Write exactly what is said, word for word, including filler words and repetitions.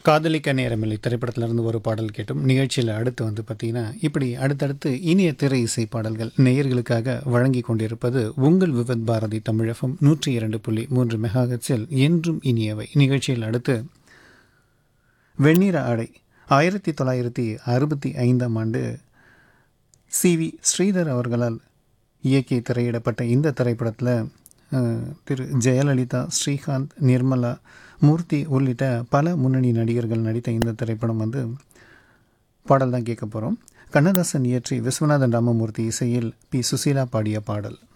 காதலிக்க நேரமில்லை திரைப்படத்திலிருந்து ஒரு பாடல் கேட்டும் நிகழ்ச்சியில் அடுத்து வந்து பார்த்தீங்கன்னா இப்படி அடுத்தடுத்து இனிய திரை இசை பாடல்கள் நேயர்களுக்காக வழங்கி கொண்டிருப்பது உங்கள் விவத் பாரதி தமிழகம் நூற்றி இரண்டு புள்ளி மூன்று மெகாஹெட்ஸில் என்றும் இனியவை. நிகழ்ச்சியில் அடுத்து வெண்ணிற ஆடை ஆயிரத்தி தொள்ளாயிரத்தி அறுபத்தி ஐந்தாம் ஆண்டு சி வி ஸ்ரீதர் அவர்களால் இயக்கி திரையிடப்பட்ட இந்த திரைப்படத்தில் திரு ஜெயலலிதா, ஸ்ரீகாந்த், நிர்மலா, மூர்த்தி உள்ளிட்ட பல முன்னணி நடிகர்கள் நடித்த இந்த திரைப்படம் வந்து பாடல் தான் கேட்க போகிறோம். கண்ணதாசன் இயற்றி விஸ்வநாதன் ராமமூர்த்தி இசையில் பி சுசீலா பாடிய பாடல்.